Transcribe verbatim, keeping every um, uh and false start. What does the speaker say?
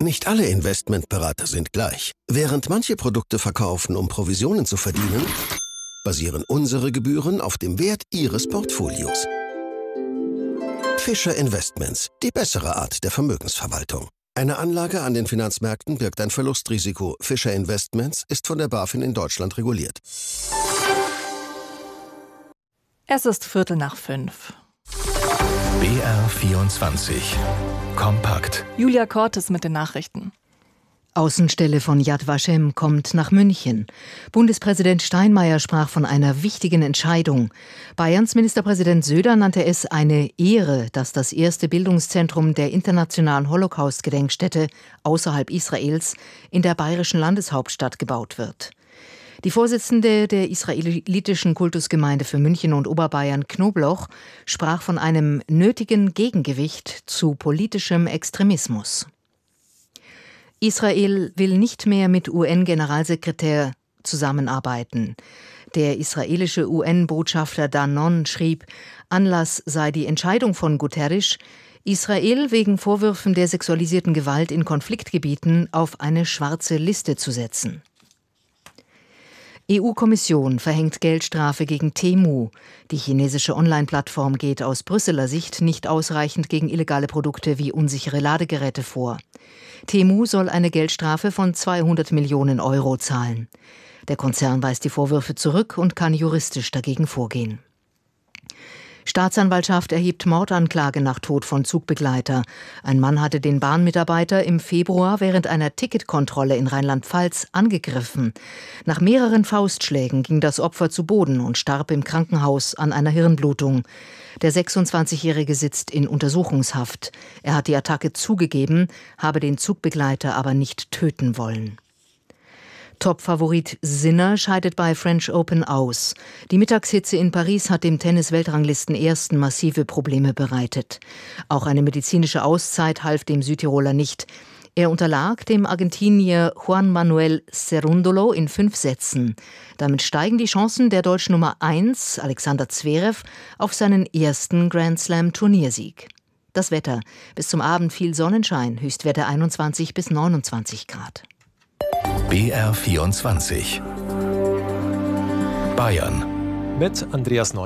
Nicht alle Investmentberater sind gleich. Während manche Produkte verkaufen, um Provisionen zu verdienen, basieren unsere Gebühren auf dem Wert Ihres Portfolios. Fischer Investments, die bessere Art der Vermögensverwaltung. Eine Anlage an den Finanzmärkten birgt ein Verlustrisiko. Fischer Investments ist von der BaFin in Deutschland reguliert. Es ist Viertel nach fünf. B R vierundzwanzig. Kompakt. Julia Cortes mit den Nachrichten. Außenstelle von Yad Vashem kommt nach München. Bundespräsident Steinmeier sprach von einer wichtigen Entscheidung. Bayerns Ministerpräsident Söder nannte es eine Ehre, dass das erste Bildungszentrum der internationalen Holocaust-Gedenkstätte außerhalb Israels in der bayerischen Landeshauptstadt gebaut wird. Die Vorsitzende der israelitischen Kultusgemeinde für München und Oberbayern, Knobloch, sprach von einem nötigen Gegengewicht zu politischem Extremismus. Israel will nicht mehr mit U N-Generalsekretär zusammenarbeiten. Der israelische U N-Botschafter Danon schrieb, Anlass sei die Entscheidung von Guterres, Israel wegen Vorwürfen der sexualisierten Gewalt in Konfliktgebieten auf eine schwarze Liste zu setzen. E U-Kommission verhängt Geldstrafe gegen Temu. Die chinesische Online-Plattform geht aus Brüsseler Sicht nicht ausreichend gegen illegale Produkte wie unsichere Ladegeräte vor. Temu soll eine Geldstrafe von zweihundert Millionen Euro zahlen. Der Konzern weist die Vorwürfe zurück und kann juristisch dagegen vorgehen. Staatsanwaltschaft erhebt Mordanklage nach Tod von Zugbegleiter. Ein Mann hatte den Bahnmitarbeiter im Februar während einer Ticketkontrolle in Rheinland-Pfalz angegriffen. Nach mehreren Faustschlägen ging das Opfer zu Boden und starb im Krankenhaus an einer Hirnblutung. Der sechsundzwanzigjährige sitzt in Untersuchungshaft. Er hat die Attacke zugegeben, habe den Zugbegleiter aber nicht töten wollen. Top-Favorit Sinner scheidet bei French Open aus. Die Mittagshitze in Paris hat dem Tennis-Weltranglisten-Ersten massive Probleme bereitet. Auch eine medizinische Auszeit half dem Südtiroler nicht. Er unterlag dem Argentinier Juan Manuel Cerúndolo in fünf Sätzen. Damit steigen die Chancen der deutschen Nummer eins, Alexander Zverev, auf seinen ersten Grand-Slam-Turniersieg. Das Wetter. Bis zum Abend viel Sonnenschein, Höchstwerte einundzwanzig bis neunundzwanzig Grad. B R vierundzwanzig. Bayern. Mit Andreas Neu.